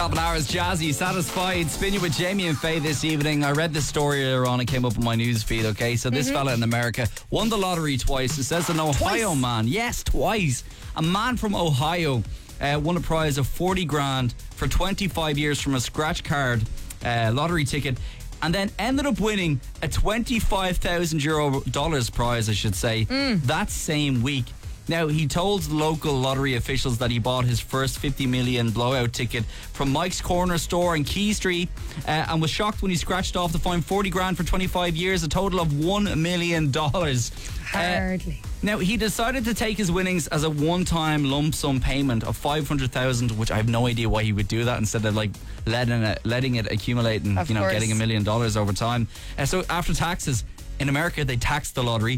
Top of hours, Jazzy, Satisfied, spin you with Jamie and Faye this evening. I read this story earlier on, it came up on my news feed, okay? So this fella in America won the lottery twice. It says an Ohio man, yes, twice. A man from Ohio won a prize of 40 grand for 25 years from a scratch card lottery ticket, and then ended up winning a $25,000 prize, I should say, that same week. Now, he told the local lottery officials that he bought his first 50 million blowout ticket from Mike's Corner store in Key Street and was shocked when he scratched off the fine 40 grand for 25 years, a total of $1 million. Hardly. Now, he decided to take his winnings as a one-time lump sum payment of $500,000, which I have no idea why he would do that instead of like letting it accumulate and getting $1 million over time. So after taxes, in America, they tax the lottery,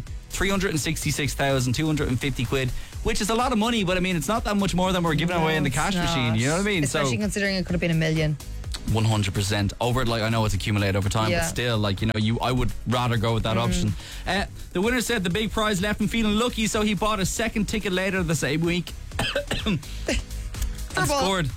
366,250 quid, which is a lot of money, but I mean, it's not that much more than we're giving away in the cash machine, you know what I mean? Especially considering it could have been $1 million. 100% over, like, I know it's accumulated over time, but still, like, I would rather go with that option. The winner said the big prize left him feeling lucky, so he bought a second ticket later the same week and scored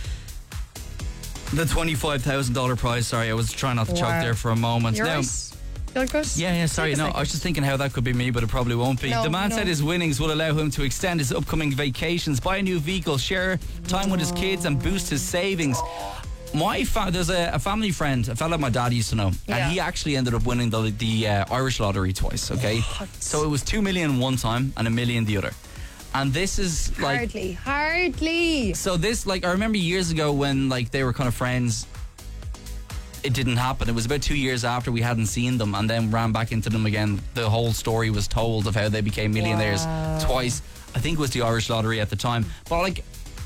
the $25,000 prize. Sorry, I was trying not to choke there for a moment. You're now, right. Yeah, sorry, no, I was just thinking how that could be me, but it probably won't be. The man said his winnings will allow him to extend his upcoming vacations, buy a new vehicle, share time with his kids and boost his savings. There's a family friend, a fella my dad used to know, and he actually ended up winning the Irish lottery twice, okay? What? So it was 2 million one time and $1 million the other. And this is like... Hardly. So this, like, I remember years ago when, like, they were kind of friends, it didn't happen. It was about 2 years after we hadn't seen them and then ran back into them again. The whole story was told of how they became millionaires twice. I think it was the Irish lottery at the time. But like,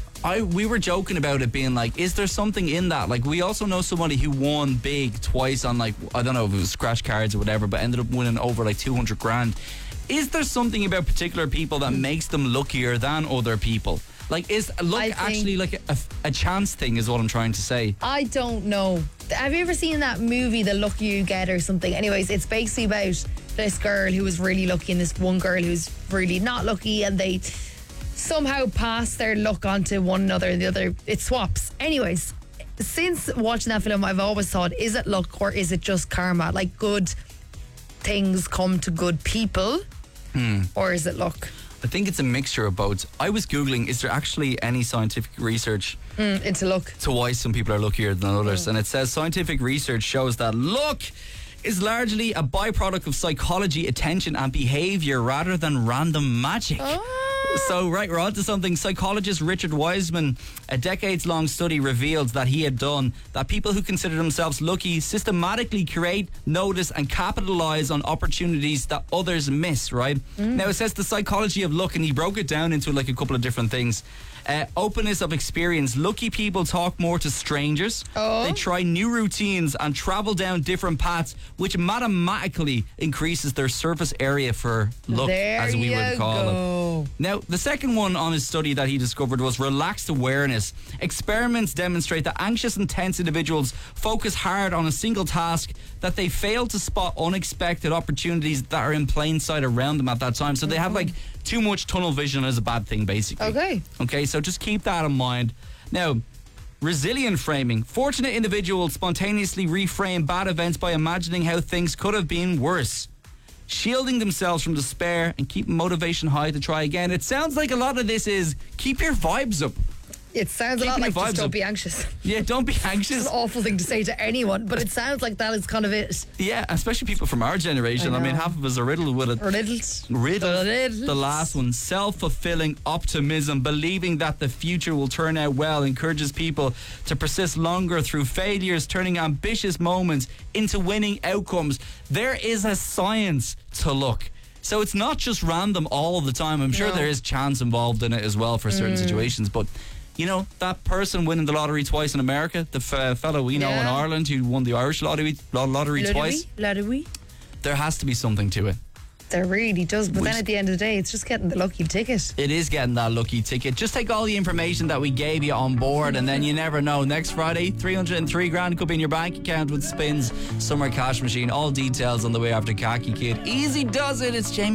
we were joking about it being like, is there something in that? Like, we also know somebody who won big twice on, like, I don't know if it was scratch cards or whatever, but ended up winning over like 200 grand. Is there something about particular people that makes them luckier than other people? Like, is luck actually like a chance thing is what I'm trying to say? I don't know. Have you ever seen that movie, The Luck You Get or something? Anyways, it's basically about this girl who was really lucky and this one girl who's really not lucky, and they somehow pass their luck onto one another and the other, it swaps. Anyways, since watching that film, I've always thought, is it luck or is it just karma? Like, good things come to good people, or is it luck? I think it's a mixture of both. I was Googling, is there actually any scientific research into luck to why some people are luckier than others? And it says scientific research shows that luck is largely a byproduct of psychology, attention and behavior rather than random magic. So, right, we're on to something. Psychologist Richard Wiseman, a decades-long study revealed that he had done that people who consider themselves lucky systematically create, notice and capitalise on opportunities that others miss, right? Now, it says the psychology of luck, and he broke it down into like a couple of different things. Openness of experience. Lucky people talk more to strangers. They try new routines and travel down different paths, which mathematically increases their surface area for luck, as we would call it. Now, the second one on his study that he discovered was relaxed awareness. Experiments demonstrate that anxious and tense individuals focus hard on a single task, that they fail to spot unexpected opportunities that are in plain sight around them at that time. So they have like too much tunnel vision is a bad thing, basically. Okay, so just keep that in mind. Now, resilient framing. Fortunate individuals spontaneously reframe bad events by imagining how things could have been worse, shielding themselves from despair and keep motivation high to try again. It sounds like a lot of this is keep your vibes up. It sounds a lot like just don't be anxious. Yeah, don't be anxious. It's an awful thing to say to anyone, but it sounds like that is kind of it. Yeah, especially people from our generation. I mean, half of us are riddled with it. Riddled. The last one, self-fulfilling optimism, believing that the future will turn out well, encourages people to persist longer through failures, turning ambitious moments into winning outcomes. There is a science to luck. So it's not just random all the time. I'm sure there is chance involved in it as well for certain situations, but you know, that person winning the lottery twice in America, the fellow we know in Ireland who won the Irish lottery twice. There has to be something to it. There really does. But then at the end of the day, it's just getting the lucky ticket. It is getting that lucky ticket. Just take all the information that we gave you on board, and then you never know. Next Friday, 303 grand could be in your bank account with Spins Summer Cash Machine. All details on the way after Khaki Kid. Easy does it. It's Jamie.